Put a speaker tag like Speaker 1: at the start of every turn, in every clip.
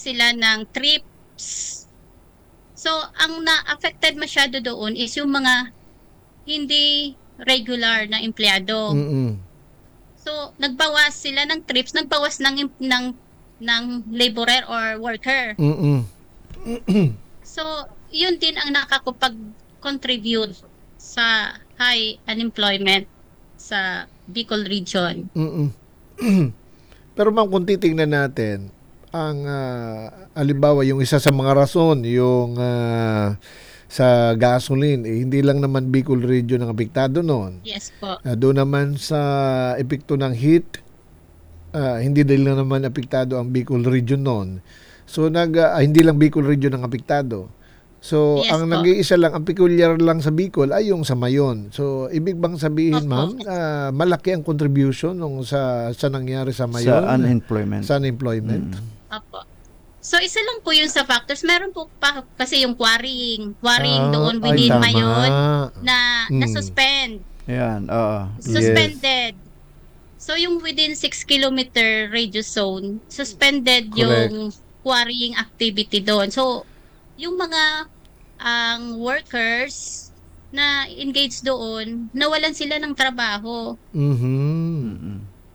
Speaker 1: sila ng trips. So, ang na-affected masyado doon is yung mga hindi regular na empleyado.
Speaker 2: Mm-mm.
Speaker 1: So, nagbawas sila ng trips, nagbawas ng laborer or worker.
Speaker 2: Mm-mm.
Speaker 1: So, yun din ang nakakapag-contribute sa high unemployment sa Bicol region.
Speaker 2: Mm-mm. Pero ma'am, kung titingnan natin, ang halimbawa, yung isa sa mga rason, yung sa gasoline, hindi lang naman Bicol region ang apektado noon.
Speaker 1: Yes po.
Speaker 2: Doon naman sa epekto ng heat, hindi din lang naman apektado ang Bicol region noon. So hindi lang Bicol region ang apektado. So
Speaker 1: Yes
Speaker 2: ang
Speaker 1: po.
Speaker 2: nag-iisa lang, ang peculiar lang sa Bicol ay yung sa Mayon. So ibig bang sabihin,
Speaker 1: Opo.
Speaker 2: ma'am, malaki ang contribution nung sa nangyari sa
Speaker 3: Sa
Speaker 2: Mayon?
Speaker 3: unemployment.
Speaker 2: Sa unemployment.
Speaker 1: Opo. So, isa lang po yun sa factors. Meron po pa kasi yung quarrying. Quarrying doon
Speaker 2: Ay,
Speaker 1: within
Speaker 2: tama.
Speaker 1: Mayon na
Speaker 2: Mm.
Speaker 1: na-suspend.
Speaker 3: Yan, oo. Yes.
Speaker 1: Suspended. So, yung within 6-kilometer radius zone, suspended yung quarrying activity doon. So, yung mga ang workers na engaged doon, nawalan sila ng trabaho.
Speaker 2: Mhm.
Speaker 3: Mm-mm.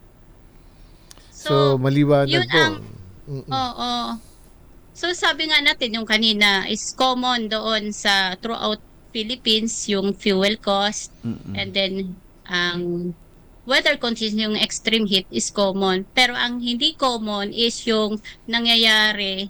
Speaker 2: So maliwanag
Speaker 1: yun
Speaker 2: po.
Speaker 1: ang- Oo. So, sabi nga natin yung kanina is common doon sa throughout Philippines yung fuel cost.
Speaker 3: Mm-mm.
Speaker 1: And then, ang weather conditions, yung extreme heat is common. Pero ang hindi common is yung nangyayari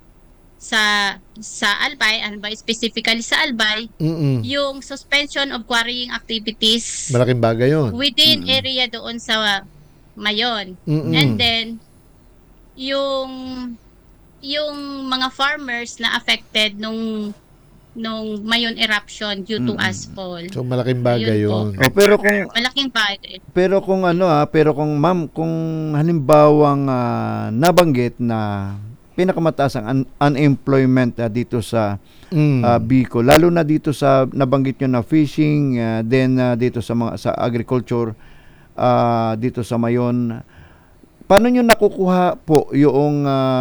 Speaker 1: sa Albay, specifically sa Albay,
Speaker 2: Mm-mm.
Speaker 1: yung suspension of quarrying activities
Speaker 2: Malaking bagay yun.
Speaker 1: within area doon sa Mayon.
Speaker 2: Mm-mm.
Speaker 1: And then, yung mga farmers na affected nung Mayon eruption due to asphalt.
Speaker 2: So malaking bagay
Speaker 1: Ayun
Speaker 2: yun.
Speaker 3: Oh,
Speaker 1: Malaking bagay.
Speaker 3: pero kung ma'am, kung halimbawang nabanggit na pinakamataas ang unemployment dito sa Bicol, lalo na dito sa nabanggit nyo na fishing, then dito sa agriculture, dito sa Mayon, paano nyo nakukuha po yung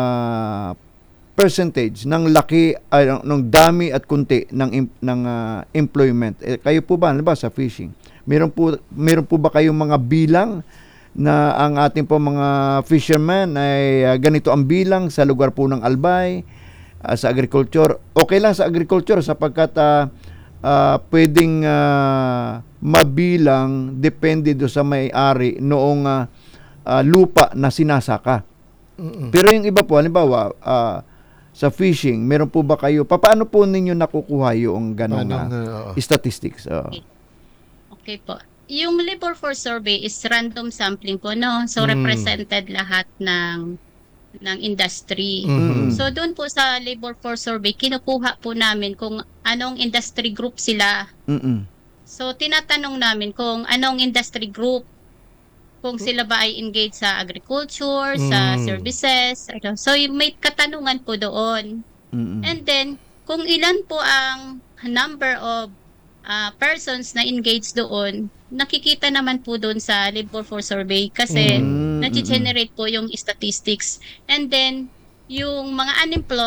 Speaker 3: percentage ng laki, ng dami at kunti ng employment? Kayo po ba, sa fishing, meron po ba kayong mga bilang na ang ating po mga fishermen ay ganito ang bilang sa lugar po ng Albay, sa agriculture? Okay lang sa agriculture sapagkat pwedeng mabilang depende do sa may-ari noong lupa na sinasaka. Pero yung iba po, halimbawa, sa fishing, meron po ba kayo, paano po ninyo nakukuha yung ganong statistics?
Speaker 1: Okay po. Yung labor force survey is random sampling po, no? So, represented lahat ng industry. So, doon po sa labor force survey, kinukuha po namin kung anong industry group sila. So, tinatanong namin kung anong industry group, kung sila ba ay engaged sa agriculture, sa services. So, may katanungan po doon. And then, kung ilan po ang number of persons na engaged doon, nakikita naman po doon sa labor force survey kasi nag-generate po yung statistics. And then, yung mga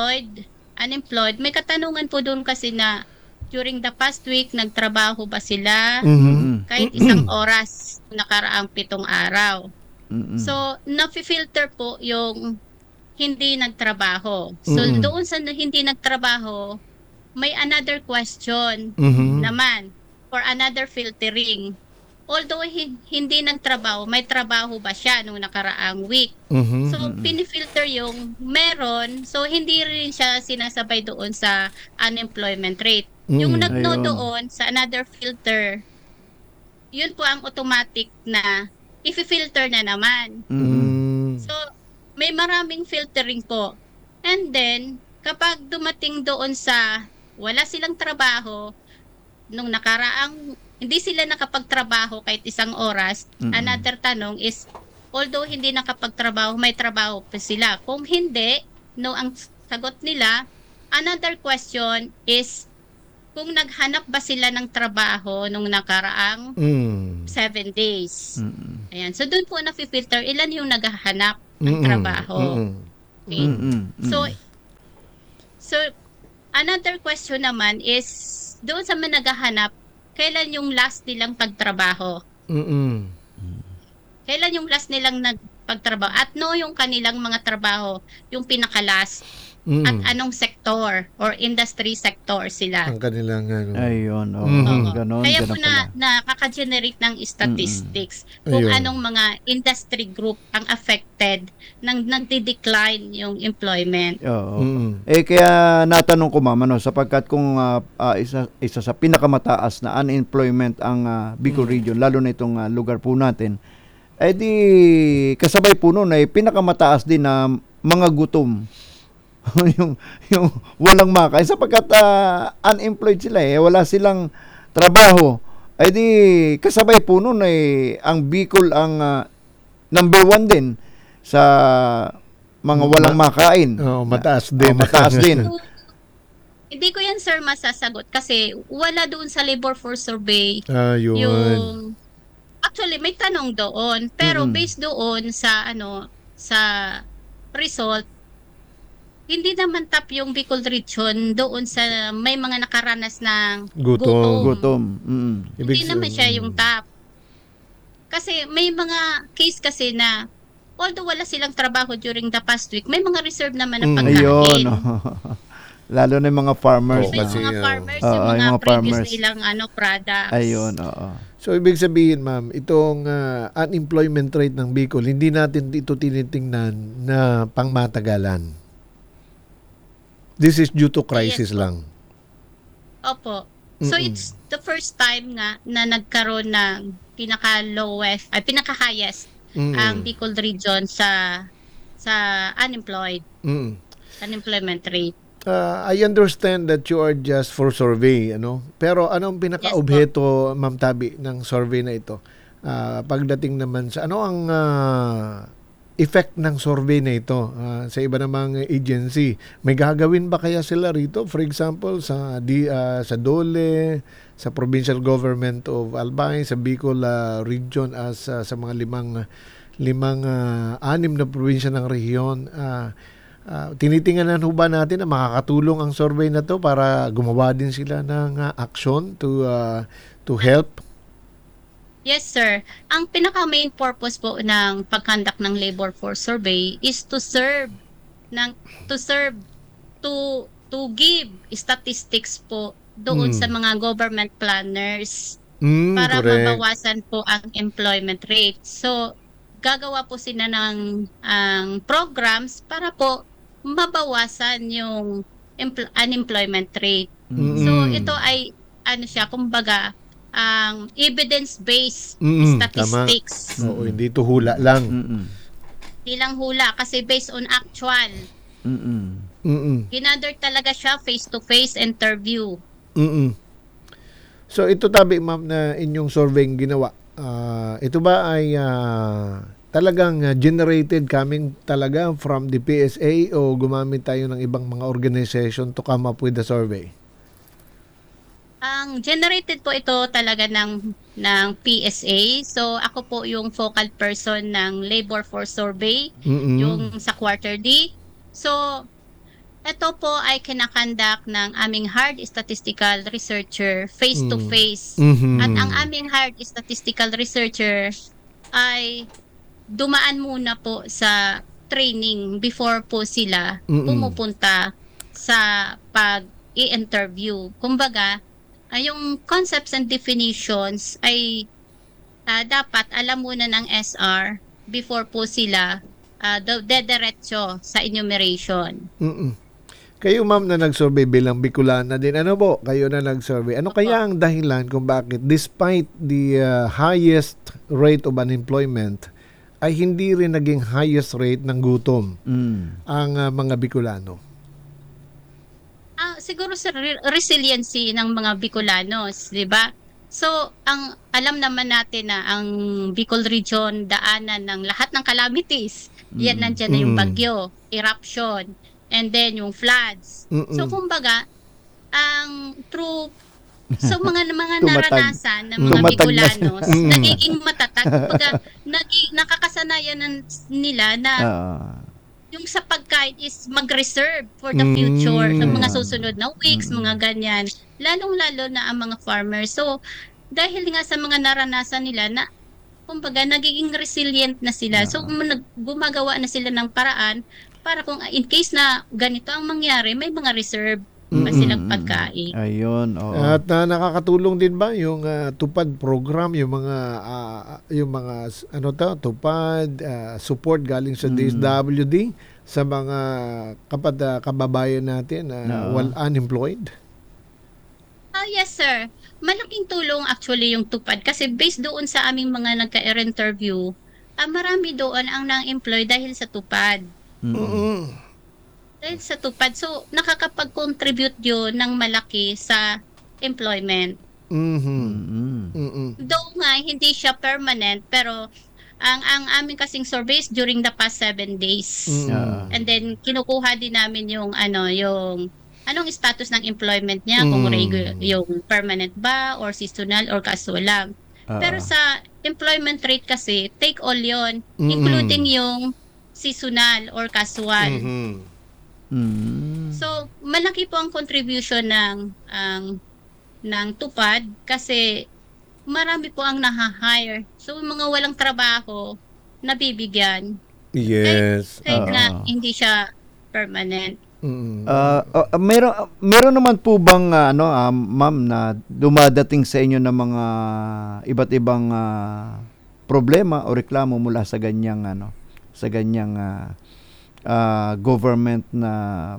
Speaker 1: unemployed, may katanungan po doon kasi na during the past week, nagtrabaho ba sila kahit isang oras nakaraang 7 araw. So, nafi-filter po yung hindi nagtrabaho. So, doon sa hindi nagtrabaho, may another question naman for another filtering. Although hindi nagtrabaho, may trabaho ba siya nung nakaraang week? So, pinifilter yung meron. So, hindi rin siya sinasabay doon sa unemployment rate. Yung nag-no
Speaker 3: Ayun.
Speaker 1: doon sa another filter, yun po ang automatic na i-filter na naman. So, may maraming filtering po. And then, kapag dumating doon sa wala silang trabaho, nung nakaraang hindi sila nakapagtrabaho kahit isang oras, another tanong is, although hindi nakapagtrabaho, may trabaho pa sila. Kung hindi, no, ang sagot nila, another question is, kung naghanap ba sila ng trabaho nung nakaraang 7 days. Ayan. So, doon po na-filter ilan yung naghahanap ng trabaho. Okay. So, So, another question naman is, doon sa mga naghahanap, kailan yung last nilang pagtrabaho?
Speaker 2: Mm.
Speaker 1: Kailan yung last nilang nagpagtrabaho? At no yung kanilang mga trabaho, yung pinaka-last? At
Speaker 2: Mm.
Speaker 1: anong sector or industry sector sila?
Speaker 2: Ang kanilang ano.
Speaker 3: Ayun, oo.
Speaker 2: Mhm.
Speaker 3: Ganon,
Speaker 1: Kaya po
Speaker 3: ganon pala.
Speaker 1: nakaka-generate ng statistics kung
Speaker 2: Ayun.
Speaker 1: anong mga industry group ang affected ng nagde-decline yung employment.
Speaker 3: Oo.
Speaker 2: Mm.
Speaker 3: Kaya natanong ko, ma'am, sapagkat kung isa sa pinakamataas na unemployment ang Bicol Region, lalo na itong lugar po natin, di kasabay po nun ay pinakamataas din na mga gutom. yung walang makain sapagkat unemployed sila, wala silang trabaho. Di kasabay po nun ay ang Bicol ang number 1 din sa mga walang makain.
Speaker 2: Mataas din.
Speaker 3: Mataas din.
Speaker 1: Hindi ko yan, sir, masasagot kasi wala doon sa labor force survey
Speaker 2: Ayun.
Speaker 1: yung actually may tanong doon pero
Speaker 3: Mm-mm.
Speaker 1: based doon sa sa result, hindi naman top yung Bicol region doon sa may mga nakaranas ng
Speaker 2: Gutom.
Speaker 3: Gutom.
Speaker 1: Hindi naman siya yung top. Kasi may mga case kasi na although wala silang trabaho during the past week, may mga reserve naman na pagkain.
Speaker 3: Ayun. Lalo na yung mga farmers.
Speaker 2: Oo,
Speaker 1: May
Speaker 2: kasi,
Speaker 1: mga
Speaker 2: oo.
Speaker 1: farmers,
Speaker 3: Oo,
Speaker 1: yung mga
Speaker 3: yung mga
Speaker 1: previous
Speaker 3: farmers.
Speaker 1: nilang products.
Speaker 3: Ayun, oo.
Speaker 2: So, ibig sabihin, ma'am, itong unemployment rate ng Bicol, hindi natin ito tinitingnan na pangmatagalan. This is due to crisis
Speaker 1: Yes po.
Speaker 2: lang.
Speaker 1: Opo. So
Speaker 2: Mm-mm.
Speaker 1: it's the first time nga na nagkaroon ng pinaka-lowest, ay pinaka-highest ang Bicol region sa unemployment rate.
Speaker 2: I understand that you are just for survey, ano? Pero anong pinaka-objeto, Ma'am Tabi, ng survey na ito? Pagdating naman sa ano ang effect ng survey na ito sa iba namang agency? May gagawin ba kaya sila rito? For example, sa DOLE, sa Provincial Government of Albay, sa Bicol region as sa mga anim na probinsya ng rehiyon. Tinitingnan ho ba natin na makakatulong ang survey na to para gumawa din sila ng action to help?
Speaker 1: Yes, sir. Ang pinaka-main purpose po ng pag-conduct ng labor force survey is to give statistics po doon sa mga government planners para
Speaker 2: Correct.
Speaker 1: mabawasan po ang employment rate. So, gagawa po sila ng programs para po mabawasan yung unemployment rate. So, ito ay kumbaga, evidence-based statistics.
Speaker 2: Oo, hindi ito hula lang.
Speaker 1: Hindi lang hula kasi based on actual. Ginather talaga siya face-to-face interview.
Speaker 2: So ito, Tabi, ma'am, na inyong surveying ginawa, ito ba ay talagang generated coming talaga from the PSA o gumamit tayo ng ibang mga organization to come up with the survey?
Speaker 1: Ang generated po ito talaga ng PSA. So ako po yung focal person ng labor force survey, yung sa quarter D. So ito po ay kinakandak ng aming hard statistical researcher face to face. At ang aming hard statistical researcher ay dumaan muna po sa training before po sila pumupunta sa pag-i-interview. Kumbaga, yung concepts and definitions ay dapat alam muna ng SR before po sila dediretso sa enumeration.
Speaker 2: Kayo, ma'am, na nag-survey bilang Bicolana din, ano po, kayo na nag-survey, ano kaya ang dahilan kung bakit despite the highest rate of unemployment ay hindi rin naging highest rate ng gutom ang mga Bicolano?
Speaker 1: Siguro sa resiliency ng mga Bicolanos, di ba? So, ang alam naman natin na ang Bicol region daanan ng lahat ng calamities. Yan, nandyan na yung bagyo, eruption, and then yung floods. So, kumbaga, ang true mga naranasan ng mga
Speaker 3: Tumatag na
Speaker 1: Bicolanos, nagiging matatag. Kumbaga, nakakasanayan nila na yung sa pagkain is mag-reserve for the future, sa mga
Speaker 3: Mm.
Speaker 1: susunod na weeks, mga ganyan. Lalong-lalo na ang mga farmers. So, dahil nga sa mga naranasan nila na kumbaga nagiging resilient na sila. So, gumagawa na sila ng paraan para kung in case na ganito ang mangyari, may mga reserve pa silang pagkain.
Speaker 3: Ayun, oo.
Speaker 2: At nakakatulong din ba yung tupad program, yung mga ano to, tupad support galing sa DSWD sa mga kababayan natin na unemployed?
Speaker 1: Yes, sir. Malaking tulong actually yung tupad kasi based doon sa aming mga nagka-interview, marami doon ang na-employ dahil sa tupad. Dahil sa tupad. So, nakakapag-contribute yun ng malaki sa employment. Though nga, hindi siya permanent, pero ang aming kasing surveys during the past 7 days. And then, kinukuha din namin yung anong status ng employment niya, kung regular, yung permanent ba, or seasonal, or casual lang. Pero sa employment rate kasi, take all yon, including yung seasonal or casual. So, malaki po ang contribution ng tupad kasi marami po ang naha-hire. So, mga walang trabaho, nabibigyan.
Speaker 2: Yes.
Speaker 1: Kahit na hindi siya permanent.
Speaker 3: Meron naman po bang ma'am na dumadating sa inyo ng mga iba't ibang problema o reklamo mula sa ganyang government na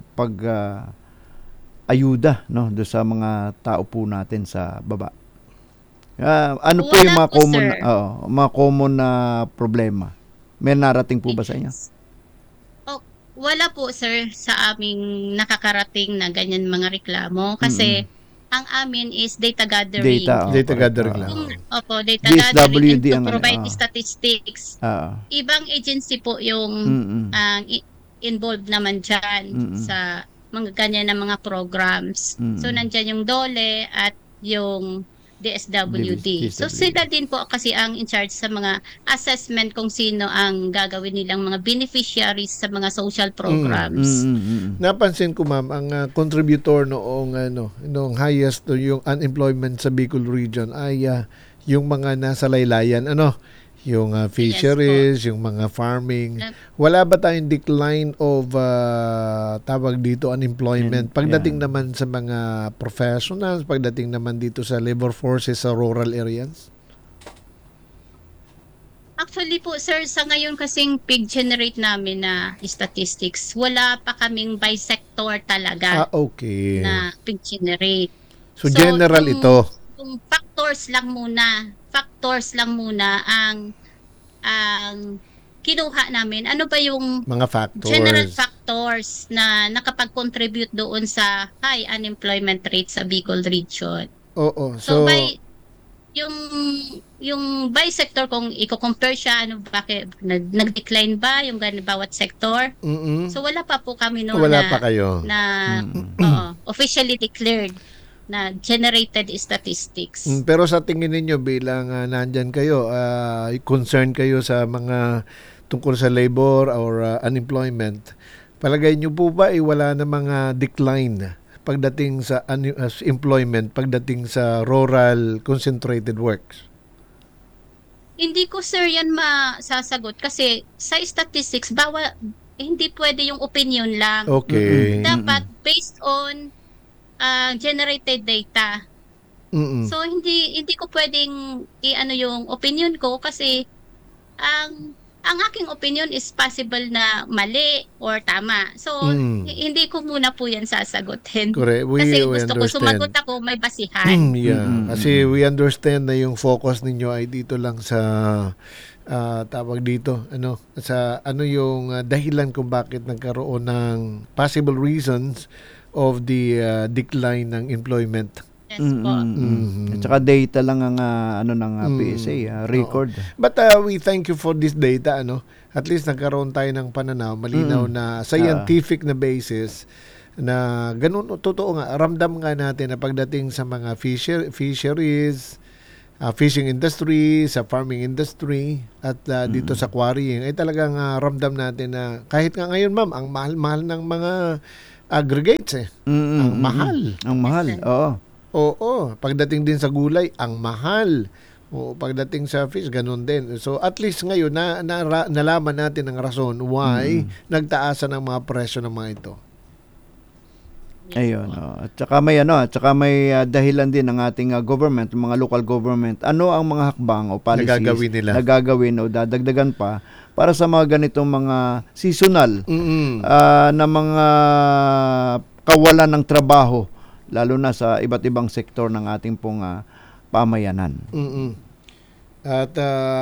Speaker 3: ayuda do sa mga tao po natin sa baba? Ano po yung
Speaker 1: Wala
Speaker 3: mga
Speaker 1: po,
Speaker 3: common
Speaker 1: sir.
Speaker 3: mga common na problema? May narating po ba sa inyo?
Speaker 1: Wala po, sir, sa aming nakakarating na ganyan mga reklamo kasi ang amin is data gathering.
Speaker 2: Data gathering lang.
Speaker 1: Data
Speaker 3: DSWD
Speaker 1: gathering and
Speaker 3: ang
Speaker 1: to provide statistics. Ibang agency po yung involved naman dyan sa mga ganyan na mga programs. So, nandyan yung DOLE at yung DSWD. So, sila din po kasi ang in charge sa mga assessment kung sino ang gagawin nilang mga beneficiaries sa mga social programs.
Speaker 2: Napansin ko, ma'am, ang contributor noong highest yung unemployment sa Bicol region ay yung mga nasa laylayan, yung fisheries, yung mga farming. Wala ba tayong decline of tawag dito unemployment pagdating naman sa mga professionals, pagdating naman dito sa labor forces sa rural areas?
Speaker 1: Actually po, sir, sa ngayon kasing pig-generate namin na statistics, wala pa kaming by sector talaga
Speaker 2: Okay.
Speaker 1: na pig-generate.
Speaker 2: So general ito.
Speaker 1: Yung factors lang muna ang kinuha namin. Ano ba yung
Speaker 2: Mga factors.
Speaker 1: general factors na nakapag-contribute doon sa high unemployment rate sa Bicol region?
Speaker 2: Oo.
Speaker 1: So,
Speaker 2: So,
Speaker 1: by yung by sector, kung i-compare siya, bakit nag-decline ba yung bawat sector? So, wala pa po kami noon
Speaker 2: wala pa kayo.
Speaker 1: na officially declared na generated statistics.
Speaker 2: Pero sa tingin ninyo bilang nandyan kayo, concerned kayo sa mga tungkol sa labor or unemployment, palagay nyo po ba wala na mga decline pagdating sa employment, pagdating sa rural concentrated works?
Speaker 1: Hindi ko, sir, yan masasagot kasi sa statistics, hindi pwede yung opinion lang.
Speaker 2: Okay.
Speaker 1: Dapat based on generated data. So hindi ko pwedeng yung opinion ko kasi ang aking opinion is possible na mali or tama. So hindi ko muna po yan sasagutin.
Speaker 2: Correct.
Speaker 1: Kasi
Speaker 2: We
Speaker 1: gusto ko
Speaker 2: understand.
Speaker 1: sumagot ako may basihan.
Speaker 2: Kasi we understand na yung focus ninyo ay dito lang sa tawag dito, sa yung dahilan kung bakit nagkaroon ng possible reasons of the decline ng employment.
Speaker 1: Yes po.
Speaker 3: At saka data lang ang ng PSA record.
Speaker 2: But we thank you for this data, At least nagkaroon tayo ng pananaw, malinaw na scientific na basis na ganun, totoo nga, ramdam nga natin na pagdating sa mga fisheries, fishing industry, sa farming industry, at dito sa quarrying, ay talagang ramdam natin na kahit nga ngayon, ma'am, ang mahal-mahal ng mga aggregates Ang mahal.
Speaker 3: Ang mahal, oo.
Speaker 2: Oo, pagdating din sa gulay, ang mahal. O pagdating sa fish, ganun din. So at least ngayon nalaman natin ang rason why nagtaasan ang mga presyo ng mga ito.
Speaker 3: Ayun. At saka may dahilan din ng ating government, mga local government. Ano ang mga hakbang o policies
Speaker 2: Nagagawin nila.
Speaker 3: na gagawin o dadagdagan pa para sa mga ganitong mga seasonal na mga kawalan ng trabaho, lalo na sa iba't ibang sektor ng ating pong pamayanan.
Speaker 2: At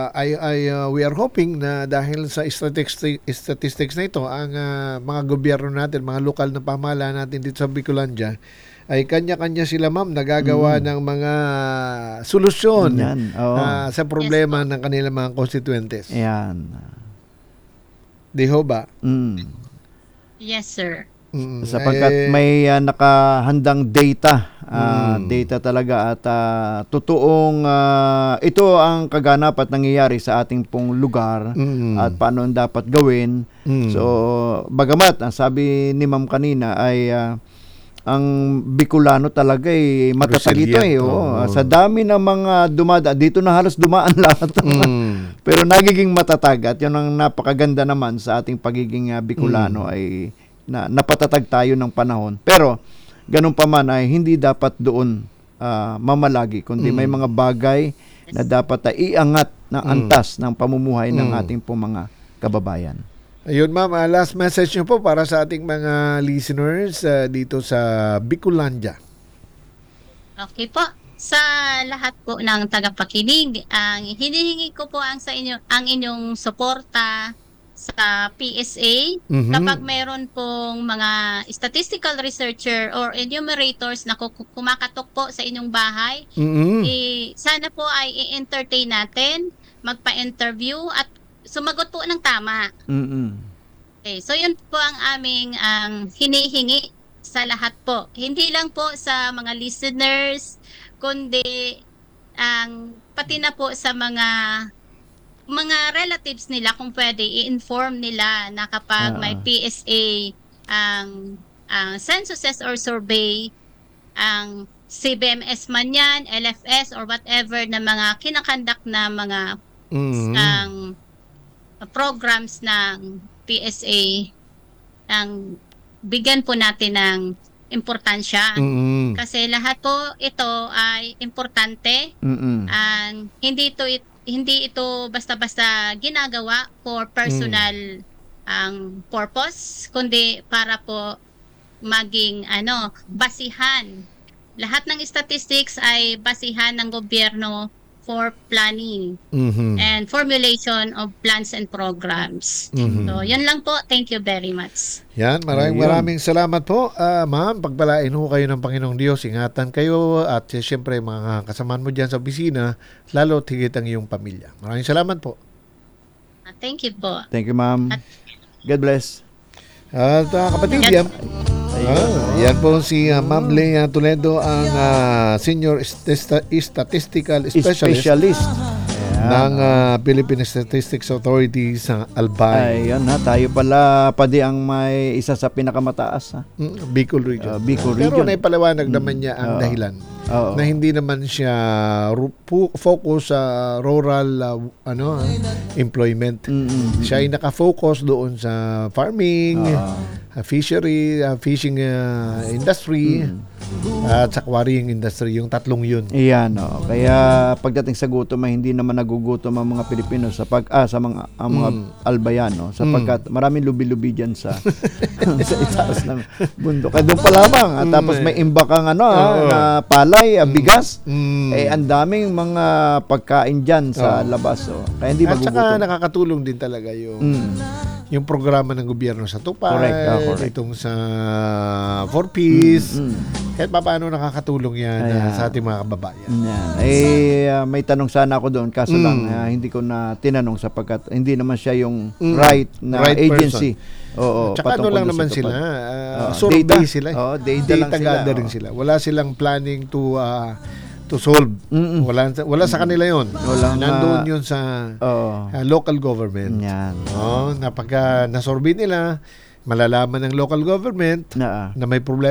Speaker 2: we are hoping na dahil sa statistics na ito, ang mga gobyerno natin, mga lokal na pamahalaan natin dito sa Bicolandia, ay kanya-kanya sila, ma'am, nagagawa ng mga solusyon
Speaker 3: Yan, oo.
Speaker 2: sa problema ng kanilang mga constituentes.
Speaker 3: Ayan.
Speaker 2: Di ho ba?
Speaker 1: Yes, sir.
Speaker 3: Sapagkat may nakahandang data talaga at totoong ito ang kaganap at nangyayari sa ating pong lugar at paano dapat gawin. So bagamat ang sabi ni ma'am kanina ay ang Bicolano talaga ay matatag ito sa dami ng mga dito na halos dumaan lahat. Pero nagiging matatag at yun ang napakaganda naman sa ating pagiging Bicolano ay napatatag tayo ng panahon. Pero ganun pa man ay hindi dapat doon mamalagi, kundi may mga bagay na dapat iangat ng antas ng pamumuhay ng ating pong mga kababayan.
Speaker 2: Ayun, ma'am, last message nyo po para sa ating mga listeners dito sa Bicolandia.
Speaker 1: Okay po. Sa lahat po ng tagapakinig, ang hinihingi ko po ang inyong suporta sa PSA kapag meron pong mga statistical researcher or enumerators na kumakatok po sa inyong bahay, sana po ay i-entertain natin, magpa-interview at sumagot po ng tama. Okay, so yun po ang aming hinihingi sa lahat po. Hindi lang po sa mga listeners, kundi pati na po sa mga relatives nila, kung pwede i-inform nila na kapag may PSA ang censuses or survey, ang CBMS man yan, LFS or whatever na mga kinakandak na mga programs ng PSA, ang bigyan po natin ng importansya. Kasi lahat po ito ay importante. Hindi ito basta-basta ginagawa for personal purpose, kundi para po maging basihan. Lahat ng statistics ay basihan ng gobyerno for planning and formulation of plans and programs. So, yan lang po. Thank you very much.
Speaker 2: Yan, maraming salamat po. Ma'am, pagpalain ho kayo ng Panginoong Diyos. Ingatan kayo at siyempre mga kasamaan mo dyan sa opisina, lalo tigit ang iyong pamilya. Maraming salamat po.
Speaker 1: Thank you po.
Speaker 3: Thank you, ma'am. God bless.
Speaker 2: At kapatid, yan po si Ma'am Lea Toledo, ang Senior Statistical Specialist ng Philippine Statistics Authority sa Albay.
Speaker 3: Ayun tayo pala ang may isa sa pinakamataas.
Speaker 2: Bicol Region.
Speaker 3: Bicol Region.
Speaker 2: Pero naipaliwanag naman niya ang dahilan. Na hindi naman siya focus sa rural employment. Siya ay nakafocus doon sa farming, fishery, fishing industry, at sa quarrying industry, yung tatlong yun.
Speaker 3: Iyan, kaya pagdating sa gutom ay hindi naman nagugutom ang mga Pilipino sa mga Albayano, sapagkat maraming lubi-lubi diyan sa itaas ng bundok. Kaya doon pa lamang at tapos may imbakang na palay, bigas, ang daming mga pagkain diyan sa labas. Kaya hindi magugutom.
Speaker 2: At saka nakakatulong din talaga yung programa ng gobyerno sa Tupad, itong sa 4Ps, kahit paano nakakatulong yan sa ating mga kababayan.
Speaker 3: May tanong sana ako doon, kaso lang hindi ko na tinanong sapagkat hindi naman siya yung right agency.
Speaker 2: Tsaka lang naman sila, survey sila.
Speaker 3: Data lang sila.
Speaker 2: Rin sila. Wala silang planning to to solve.
Speaker 3: Mm-mm.
Speaker 2: Wala sa kanila yun.
Speaker 3: Walang,
Speaker 2: Nandoon yun sa
Speaker 3: Oo.
Speaker 2: local government.
Speaker 3: Yan.
Speaker 2: Na pagka nasorbi nila, malalaman ng local government
Speaker 3: Na,
Speaker 2: na may problema